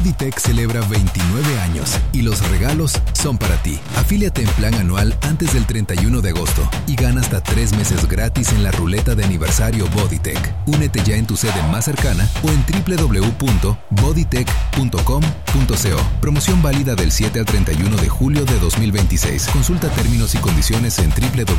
Bodytech celebra 29 años y los regalos son para ti. Afíliate en plan anual antes del 31 de agosto y gana hasta 3 meses gratis en la ruleta de aniversario Bodytech. Únete ya en tu sede más cercana o en www.bodytech.com.co. Promoción válida del 7 al 31 de julio de 2026. Consulta términos y condiciones en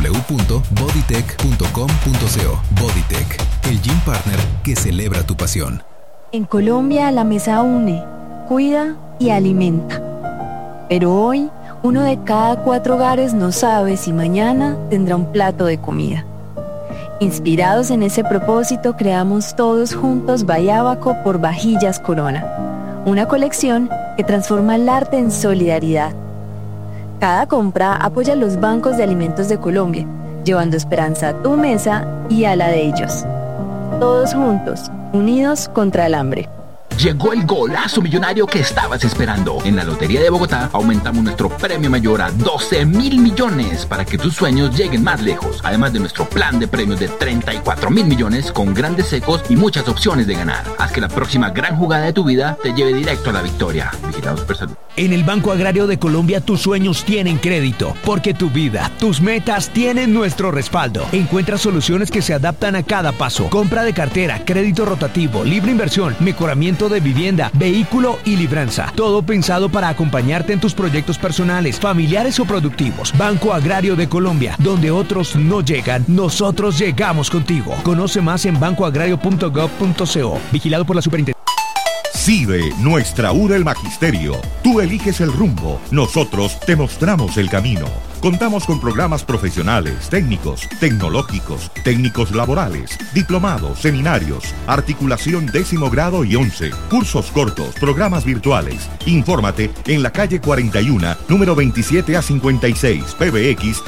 www.bodytech.com.co. Bodytech, el gym partner que celebra tu pasión. En Colombia la mesa une, cuida y alimenta. Pero hoy, 1 de cada 4 hogares no sabe si mañana tendrá un plato de comida. Inspirados en ese propósito, creamos todos juntos Bayábaco por Vajillas Corona, una colección que transforma el arte en solidaridad. Cada compra apoya a los bancos de alimentos de Colombia, llevando esperanza a tu mesa y a la de ellos. Todos juntos, unidos contra el hambre. Llegó el golazo millonario que estabas esperando. En la Lotería de Bogotá aumentamos nuestro premio mayor a 12.000 millones para que tus sueños lleguen más lejos. Además de nuestro plan de premios de 34.000 millones con grandes secos y muchas opciones de ganar. Haz que la próxima gran jugada de tu vida te lleve directo a la victoria. Vigilados por Salud. En el Banco Agrario de Colombia tus sueños tienen crédito, porque tu vida, tus metas tienen nuestro respaldo. Encuentra soluciones que se adaptan a cada paso. Compra de cartera, crédito rotativo, libre inversión, mejoramiento de vivienda, vehículo y libranza. Todo pensado para acompañarte en tus proyectos personales, familiares o productivos. Banco Agrario de Colombia, donde otros no llegan, nosotros llegamos contigo. Conoce más en bancoagrario.gov.co. Vigilado por la Superintendencia. CIDE, nuestra URA el Magisterio. Tú eliges el rumbo, nosotros te mostramos el camino. Contamos con programas profesionales, técnicos, tecnológicos, técnicos laborales, diplomados, seminarios, articulación 10º grado y 11, cursos cortos, programas virtuales. Infórmate en la calle 41, número 27 a 56, PBX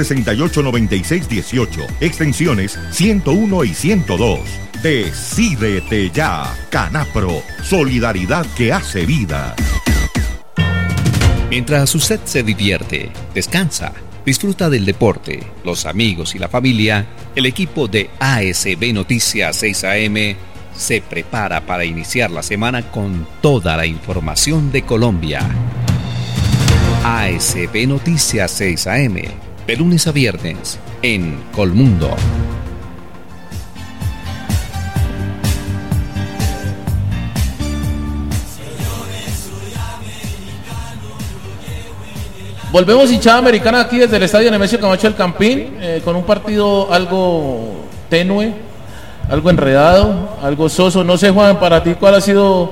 368-9618, extensiones 101 y 102. Decídete ya, Canapro, solidaridad que hace vida. Mientras usted se divierte, descansa, disfruta del deporte, los amigos y la familia, el equipo de ASB Noticias 6 AM se prepara para iniciar la semana con toda la información de Colombia. ASB Noticias 6 AM, de lunes a viernes, en Colmundo. Volvemos hinchada americana aquí desde el estadio Nemesio Camacho del Campín, con un partido algo tenue, algo enredado, algo soso. No sé, Juan, para ti, ¿cuál ha sido?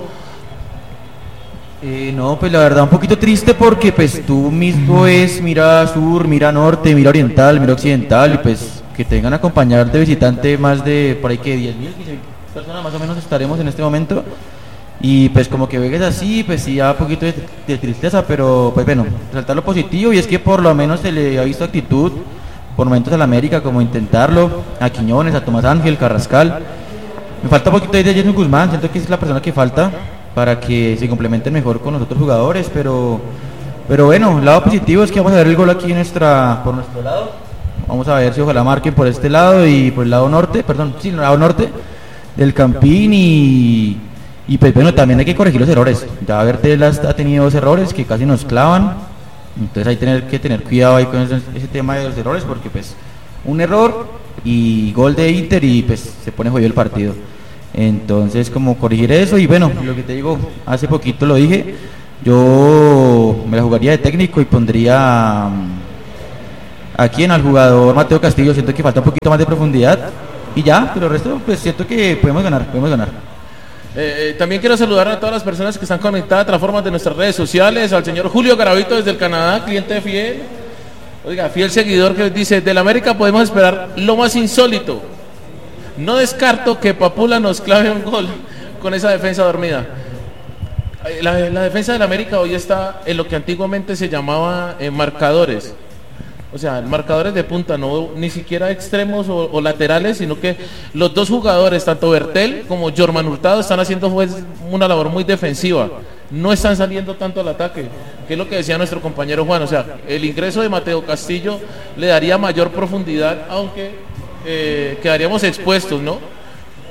No, pues la verdad un poquito triste porque pues tú mismo mira sur, mira norte, mira oriental, mira occidental y pues que te vengan a acompañar de visitante más de por ahí que 10.000, 15.000 personas más o menos estaremos en este momento. Y pues como que veas así, pues sí da un poquito de tristeza, pero pues bueno, resaltar lo positivo y es que por lo menos se le ha visto actitud por momentos a la América, como intentarlo, a Quiñones, a Tomás Ángel, Carrascal. Me falta un poquito ahí de Jason Guzmán, siento que es la persona que falta para que se complementen mejor con los otros jugadores, pero bueno, el lado positivo es que vamos a ver el gol aquí por nuestro lado. Vamos a ver si ojalá marquen por este lado y por el lado norte, el lado norte del Campín y pues bueno, también hay que corregir los errores. Ya Bertel ha tenido 2 errores que casi nos clavan. Entonces hay que tener cuidado ahí con ese tema de los errores, porque pues un error y gol de Inter y pues se pone jodido el partido. Entonces como corregir eso y bueno, lo que te digo, hace poquito lo dije, yo me la jugaría de técnico y pondría aquí al jugador Mateo Castillo. Siento que falta un poquito más de profundidad y ya, pero el resto pues siento que podemos ganar. También quiero saludar a todas las personas que están conectadas a plataformas de nuestras redes sociales, al señor Julio Garavito desde el Canadá, cliente fiel, fiel seguidor, que dice: del América podemos esperar lo más insólito. No descarto que Papula nos clave un gol con esa defensa dormida. La defensa del América hoy está en lo que antiguamente se llamaba marcadores. O sea, marcadores de punta, no ni siquiera extremos o laterales, sino que los dos jugadores, tanto Bertel como Jorman Hurtado, están haciendo una labor muy defensiva. No están saliendo tanto al ataque, que es lo que decía nuestro compañero Juan. O sea, el ingreso de Mateo Castillo le daría mayor profundidad, aunque quedaríamos expuestos, ¿no?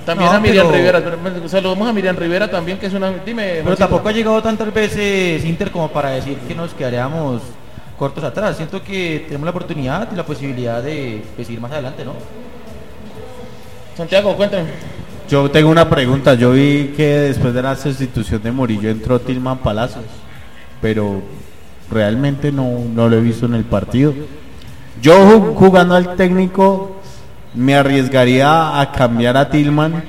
También No, a Miriam pero- Rivera, saludamos a Miriam Rivera también, que es una... Dime, Pero Juancito. tampoco ha llegado tantas veces Inter como para decir que nos quedaríamos cortos atrás. Siento que tenemos la oportunidad y la posibilidad de ir más adelante, ¿no? Santiago, cuéntame. Yo tengo una pregunta. Yo vi que después de la sustitución de Murillo entró Tilman Palacios, pero realmente no lo he visto en el partido. Yo jugando al técnico me arriesgaría a cambiar a Tilman,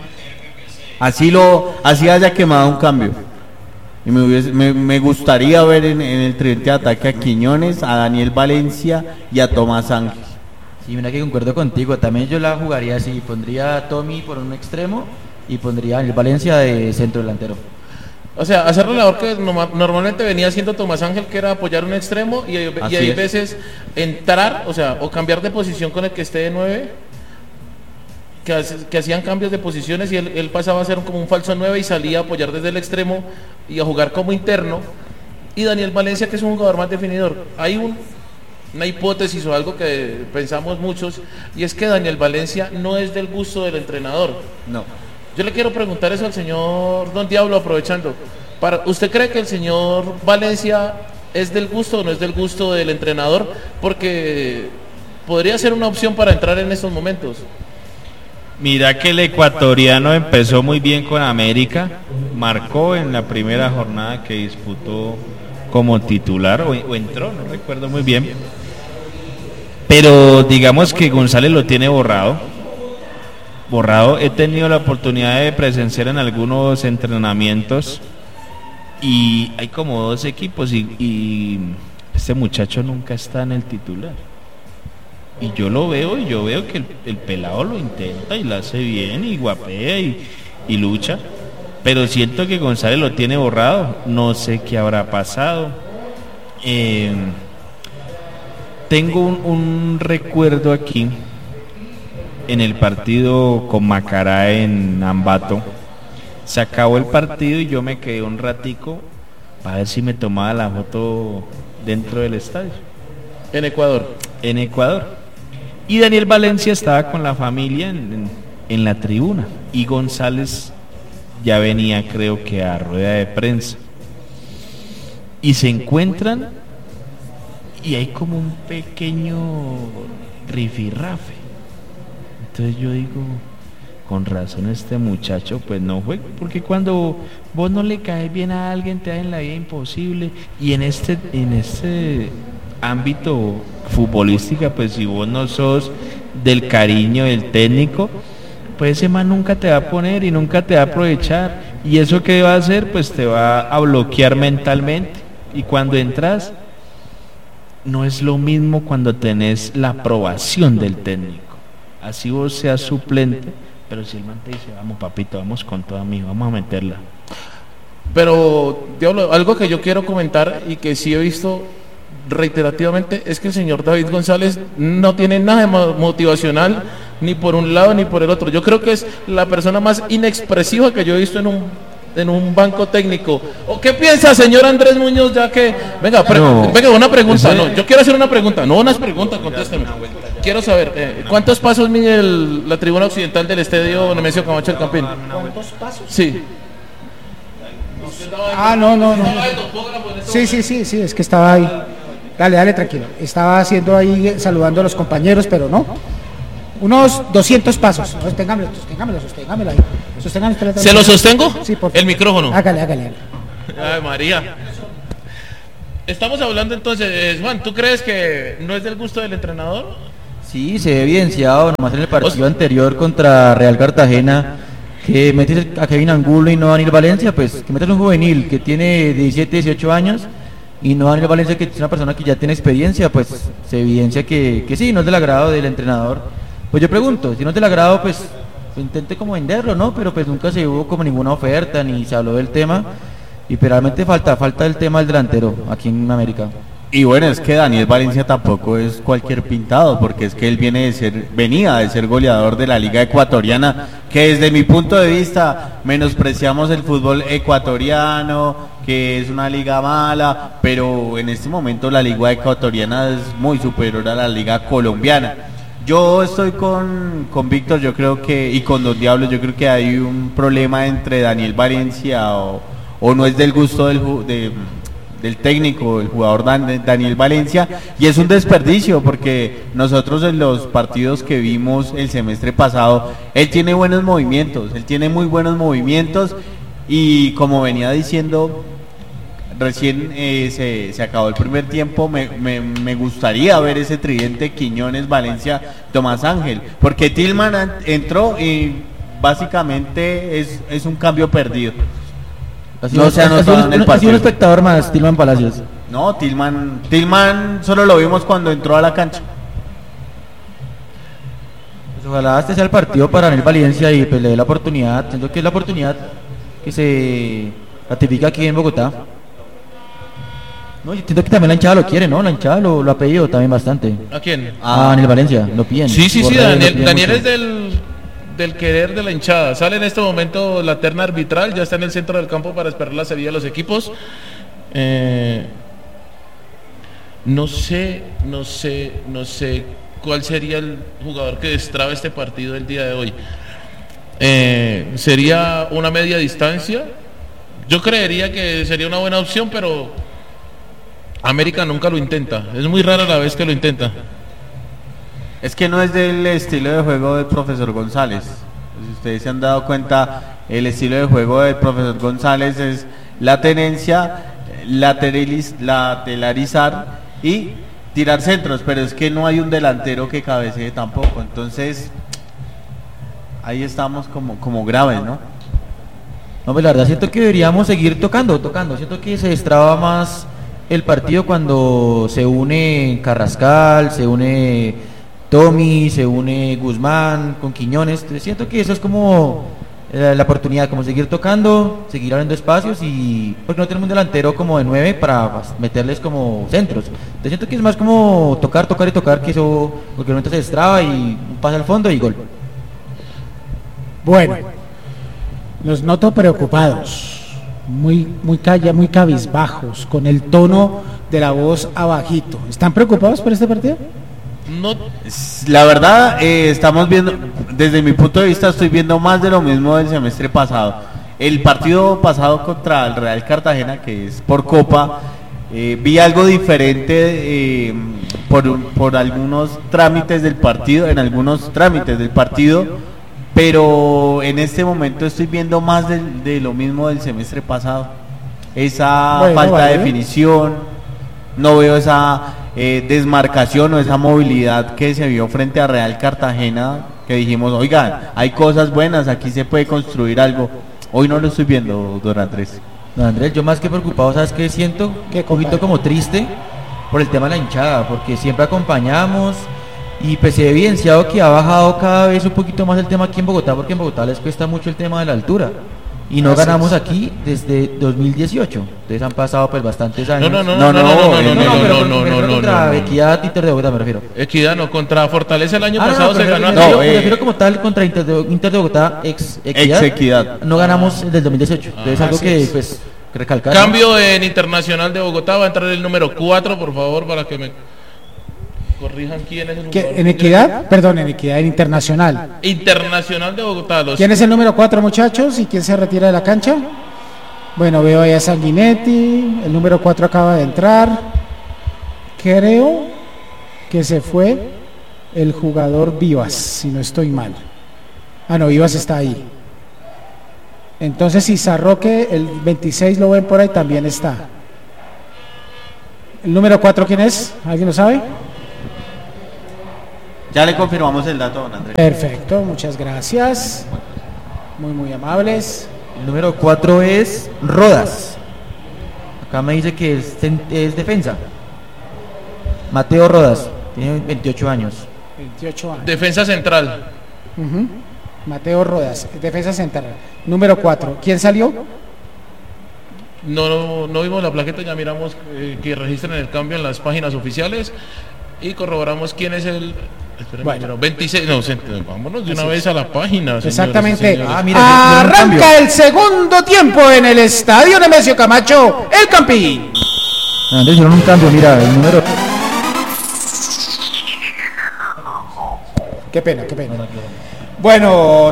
así haya quemado un cambio. Y me gustaría ver en el tridente de ataque a Quiñones, a Daniel Valencia y a Tomás Ángel. Sí, mira que concuerdo contigo. También yo la jugaría así. Pondría a Tommy por un extremo y pondría a Daniel Valencia de centro delantero. O sea, hacer la labor que normalmente venía haciendo Tomás Ángel, que era apoyar un extremo, y Así hay es. veces entrar, o sea, o cambiar de posición con el que esté de 9, que hacían cambios de posiciones y él pasaba a ser como un falso 9 y salía a apoyar desde el extremo y a jugar como interno. Y Daniel Valencia, que es un jugador más definidor. Hay una hipótesis o algo que pensamos muchos, y es que Daniel Valencia no es del gusto del entrenador. No. Yo le quiero preguntar eso al señor Don Diablo, aprovechando. ¿Usted cree que el señor Valencia es del gusto o no es del gusto del entrenador? Porque podría ser una opción para entrar en estos momentos. Mira que el ecuatoriano empezó muy bien con América, marcó en la primera jornada que disputó como titular o entró, no recuerdo muy bien. Pero digamos que González lo tiene borrado. He tenido la oportunidad de presenciar en algunos entrenamientos y hay como 2 equipos y este muchacho nunca está en el titular. Y yo lo veo y yo veo que el pelado lo intenta y lo hace bien y guapea y lucha, pero siento que González lo tiene borrado. No sé qué habrá pasado. Tengo un recuerdo aquí en el partido con Macará en Ambato. Se acabó el partido y yo me quedé un ratico para ver si me tomaba la foto dentro del estadio. En Ecuador. En Ecuador. Y Daniel Valencia estaba con la familia en la tribuna. Y González ya venía, creo que a rueda de prensa. Y se encuentran y hay como un pequeño rifirrafe. Entonces yo digo, con razón este muchacho pues no juega, porque cuando vos no le caes bien a alguien te hacen la vida imposible. Y en este ámbito futbolística, pues si vos no sos del cariño del técnico, pues ese man nunca te va a poner y nunca te va a aprovechar, y eso que va a hacer, pues te va a bloquear mentalmente, y cuando entras no es lo mismo cuando tenés la aprobación del técnico, así vos seas suplente, pero si el man te dice, vamos papito, vamos con todo, amigo, vamos a meterla. Pero, Diablo, algo que yo quiero comentar y que sí he visto reiterativamente es que el señor David González no tiene nada de motivacional ni por un lado ni por el otro. Yo creo que es la persona más inexpresiva que yo he visto en un banco técnico. ¿O qué piensa, señor Andrés Muñoz? Ya que venga, venga, una pregunta. No, yo quiero hacer una pregunta, no unas preguntas, contésteme. Quiero saber ¿cuántos pasos mide la tribuna occidental del estadio Nemesio Camacho El Campín? ¿Cuántos pasos? Sí. No. Sí, es que estaba ahí. Dale, tranquilo. Estaba haciendo ahí, saludando a los compañeros, pero no. Unos 200 pasos. Sosténgamelo ahí. Sosténgamelo. ¿Se lo sostengo? Sí, por favor. El micrófono. Hágale. Ay, María. Estamos hablando entonces, Juan, ¿tú crees que no es del gusto del entrenador? Sí, se ve evidenciado nomás en el partido anterior contra Real Cartagena, que metes a Kevin Angulo y no a Daniel Valencia, pues que metes a un juvenil que tiene 17, 18 años y no a Daniel Valencia, que es una persona que ya tiene experiencia, pues se evidencia que sí, no es del agrado del entrenador. Pues yo pregunto, si no es del agrado, pues intente como venderlo, ¿no? Pero pues nunca se hubo como ninguna oferta, ni se habló del tema, y pero realmente falta el tema del delantero aquí en América. Y bueno, es que Daniel Valencia tampoco es cualquier pintado, porque es que él venía de ser goleador de la Liga Ecuatoriana, que desde mi punto de vista menospreciamos el fútbol ecuatoriano, que es una liga mala, pero en este momento la Liga Ecuatoriana es muy superior a la Liga Colombiana. Yo estoy con Víctor, yo creo que, y con Don Diablo, yo creo que hay un problema entre Daniel Valencia o no es del gusto del técnico, el jugador Daniel Valencia, y es un desperdicio porque nosotros en los partidos que vimos el semestre pasado, él tiene buenos movimientos, él tiene muy buenos movimientos, y como venía diciendo, recién se acabó el primer tiempo, me gustaría ver ese tridente Quiñones, Valencia, Tomás Ángel, porque Tillman entró y básicamente es un cambio perdido. Ha sido un espectador más, Tillman Palacios. No, Tillman solo lo vimos cuando entró a la cancha. Pues ojalá este sea el partido para Daniel Valencia y pues le dé la oportunidad, siento que es la oportunidad que se ratifica aquí en Bogotá. No, yo entiendo que también la hinchada lo quiere, ¿no? La hinchada lo ha pedido también bastante. ¿A quién? A Daniel Valencia, lo piden. Sí, Daniel es del querer de la hinchada. Sale en este momento la terna arbitral, ya está en el centro del campo para esperar la salida de los equipos. No sé cuál sería el jugador que destraba este partido el día de hoy. ¿Sería una media distancia? Yo creería que sería una buena opción, pero América nunca lo intenta. Es muy rara la vez que lo intenta. Es que no es del estilo de juego del profesor González. Si ustedes se han dado cuenta, el estilo de juego del profesor González es la tenencia, lateralizar y tirar centros, pero es que no hay un delantero que cabecee tampoco. Entonces, ahí estamos como graves, ¿no? No, pues la verdad siento que deberíamos seguir tocando. Siento que se destraba más el partido cuando se une Carrascal, se une Tommy, se une Guzmán con Quiñones. Entonces, siento que eso es como la oportunidad, como seguir tocando, seguir abriendo espacios, y porque no tenemos un delantero como de 9 para meterles como centros. Entonces siento que es más como tocar, que eso en cualquier momento se destraba y un pase al fondo y gol. Bueno, los noto preocupados, muy cabizbajos, con el tono de la voz abajito. ¿Están preocupados por este partido? No, la verdad, estamos viendo, desde mi punto de vista, estoy viendo más de lo mismo del semestre pasado. El partido pasado contra el Real Cartagena, que es por Copa, vi algo diferente por algunos trámites del partido, pero en este momento estoy viendo más de lo mismo del semestre pasado. Esa falta de definición, no veo esa desmarcación o esa movilidad que se vio frente a Real Cartagena, que dijimos, oigan, hay cosas buenas, aquí se puede construir algo. Hoy no lo estoy viendo, don Andrés. Don Andrés, yo más que preocupado, ¿sabes qué siento? Que un poquito como triste por el tema de la hinchada, porque siempre acompañamos y pues se ha evidenciado que ha bajado cada vez un poquito más el tema aquí en Bogotá, porque en Bogotá les cuesta mucho el tema de la altura. Y no ganamos aquí desde 2018. Entonces han pasado pues bastantes años. No, contra Equidad, Inter de Bogotá me refiero. Equidad no, contra Fortaleza el año pasado se ganó. Me refiero como tal contra Inter de Bogotá, ex Equidad. No ganamos desde el 2018. Entonces algo que pues recalcar. Cambio en Internacional de Bogotá, va a entrar el número 4, por favor, para que me corrijan quién es el jugador. ¿En Equidad? Perdón, en Equidad, en Internacional. Internacional de Bogotá. ¿Quién es el número 4, muchachos? ¿Y quién se retira de la cancha? Bueno, veo ahí a Sanguinetti. El número 4 acaba de entrar. Creo que se fue el jugador Vivas, si no estoy mal. Ah, no, Vivas está ahí. Entonces, si Sarroque, el 26 lo ven por ahí, también está. ¿El número 4 quién es? ¿Alguien lo sabe? Ya le confirmamos el dato, don Andrés. Perfecto, muchas gracias. Muy amables. El número 4 es Rodas. Acá me dice que es defensa. Mateo Rodas, tiene 28 años. 28 años. Defensa central. Mateo Rodas, defensa central. Número 4. ¿Quién salió? No vimos la plaqueta, ya miramos que registren el cambio en las páginas oficiales y corroboramos quién es el... Bueno, 26, vámonos de una vez a la página. Exactamente. Señores. Arranca el segundo tiempo en el estadio Nemesio Camacho, el Campín. Andrés, hicieron un cambio, mira, el número... Qué pena. Bueno,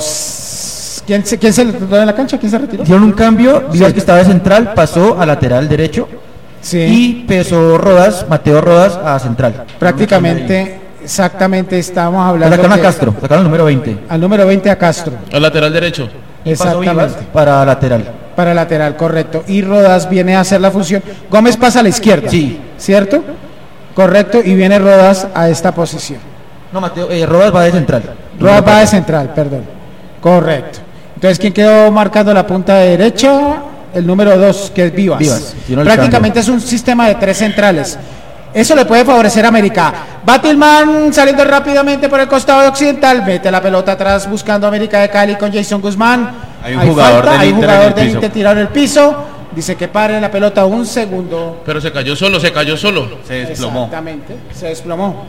¿quién se retiró de la cancha? ¿Quién se retiró? Hicieron un cambio, Vivas que estaba de central pasó a lateral derecho. Sí. Y pesó Mateo Rodas a central. Prácticamente, exactamente, estábamos hablando. Sacaron a Castro, sacaron al número 20. Al número 20 a Castro. Al lateral derecho. Exactamente. Para lateral. Para lateral, correcto. Y Rodas viene a hacer la función. Gómez pasa a la izquierda. Sí. ¿Cierto? Correcto. Y viene Rodas a esta posición. No, Rodas va de central. Rodas va de central, perdón. Correcto. Entonces, ¿quién quedó marcando la punta derecha? El número 2, que es Vivas. Prácticamente es un sistema de 3 centrales. Eso le puede favorecer a América. Va Tillman saliendo rápidamente por el costado de Occidental. Mete la pelota atrás buscando a América de Cali con Jason Guzmán. Hay un jugador del Inter tirado en el piso. Dice que pare la pelota un segundo. Pero se cayó solo. Se desplomó. Exactamente, se desplomó.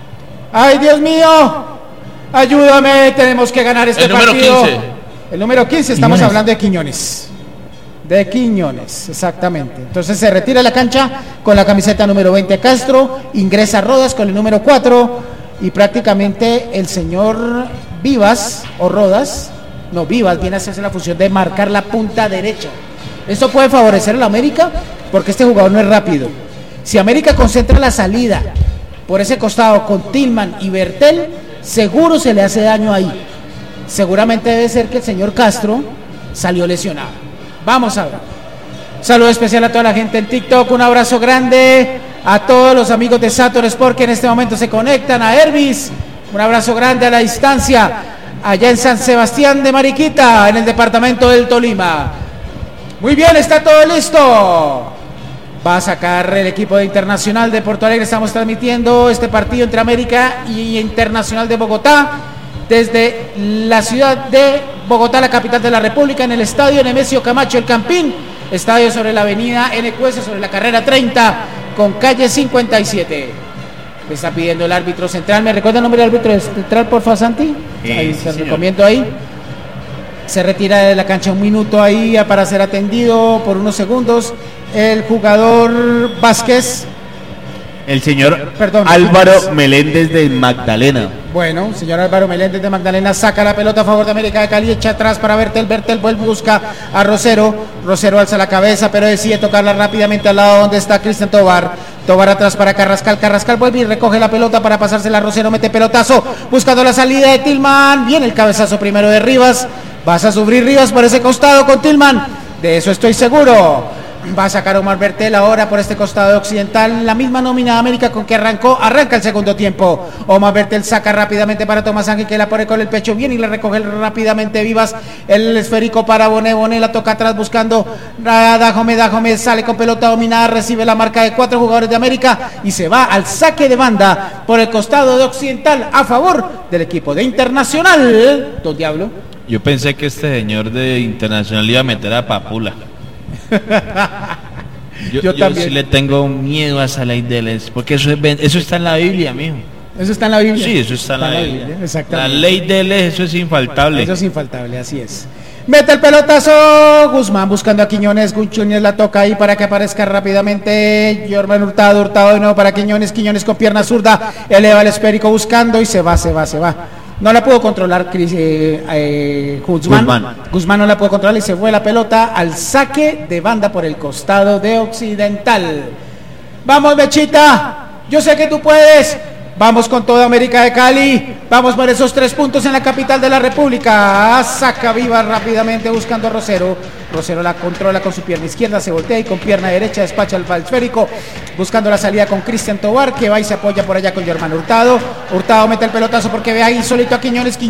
¡Ay, Dios mío! Ayúdame, tenemos que ganar este partido. El número 15. El número 15, estamos hablando de Quiñones. De Quiñones, exactamente. Entonces se retira de la cancha con la camiseta número 20 Castro, ingresa Rodas con el número 4 y prácticamente el señor Vivas o Rodas, no, Vivas viene a hacerse la función de marcar la punta derecha. Esto puede favorecer a la América porque este jugador no es rápido. Si América concentra la salida por ese costado con Tillman y Bertel, seguro se le hace daño ahí. Seguramente debe ser que el señor Castro salió lesionado. Vamos a ver. Saludo especial a toda la gente en TikTok, un abrazo grande a todos los amigos de Sator Sport que en este momento se conectan, a Hervis, un abrazo grande a la distancia, allá en San Sebastián de Mariquita, en el departamento del Tolima. Muy bien, está todo listo. Va a sacar el equipo de Internacional de Porto Alegre. Estamos transmitiendo este partido entre América y Internacional de Bogotá desde la ciudad de Bogotá, la capital de la República, en el estadio Nemesio Camacho El Campín, estadio sobre la avenida NQS, sobre la carrera 30 con calle 57. Me está pidiendo el árbitro central. ¿Me recuerda el nombre del árbitro central, por favor, Santi? Ahí se recomiendo ahí. Se retira de la cancha un minuto ahí para ser atendido por unos segundos el jugador Vázquez. El señor Álvaro Meléndez de Magdalena. Bueno, señor Álvaro Meléndez de Magdalena saca la pelota a favor de América de Cali, echa atrás para Bertel vuelve, busca a Rosero alza la cabeza, pero decide tocarla rápidamente al lado donde está Cristian Tobar atrás para Carrascal vuelve y recoge la pelota para pasársela a Rosero, mete pelotazo, buscando la salida de Tillman, viene el cabezazo primero de Rivas, vas a sufrir Rivas por ese costado con Tillman, de eso estoy seguro. Va a sacar Omar Bertel ahora por este costado occidental, la misma nómina de América con que arranca el segundo tiempo. Omar Bertel saca rápidamente para Tomás Ángel, que la pone con el pecho bien y le recoge rápidamente Vivas, el esférico para Bonet la toca atrás buscando a Dajome, sale con pelota dominada, recibe la marca de 4 jugadores de América y se va al saque de banda por el costado de occidental a favor del equipo de Internacional. Don Diablo. Yo pensé que este señor de Internacional iba a meter a Papula. Yo también sí le tengo miedo a esa ley de leyes, porque eso está en la Biblia, mijo. ¿Eso está en la Biblia? Sí, eso está en la Biblia. Exactamente. La ley de leyes, eso es infaltable. Eso es infaltable, así es. Mete el pelotazo, Guzmán buscando a Quiñones la toca ahí para que aparezca rápidamente Jorman Hurtado de nuevo para Quiñones con pierna zurda, eleva el esférico buscando y se va. No la pudo controlar Guzmán no la pudo controlar y se fue la pelota al saque de banda por el costado de Occidental. Vamos, Mechita, yo sé que tú puedes. Vamos con toda América de Cali. Vamos por esos 3 puntos en la capital de la República. Saca Vivas rápidamente buscando a Rosero la controla con su pierna izquierda, se voltea y con pierna derecha despacha el esférico buscando la salida con Cristian Tobar, que va y se apoya por allá con Germán Hurtado mete el pelotazo porque ve ahí solito a Quiñones